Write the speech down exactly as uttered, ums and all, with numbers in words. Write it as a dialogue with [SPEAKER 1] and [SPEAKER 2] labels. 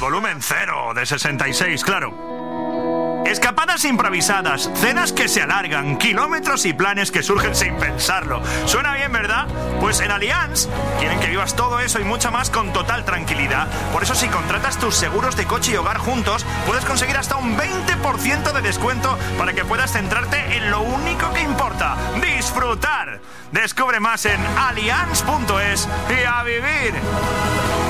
[SPEAKER 1] volumen cero de sesenta y seis, claro. Escapadas improvisadas, cenas que se alargan, kilómetros y planes que surgen sin pensarlo. Suena bien, ¿verdad? Pues en Allianz quieren que vivas todo eso y mucho más con total tranquilidad. Por eso si contratas tus seguros de coche y hogar juntos, puedes conseguir hasta un veinte por ciento de descuento para que puedas centrarte en lo único que importa: disfrutar. Descubre más en allianz punto es y a vivir.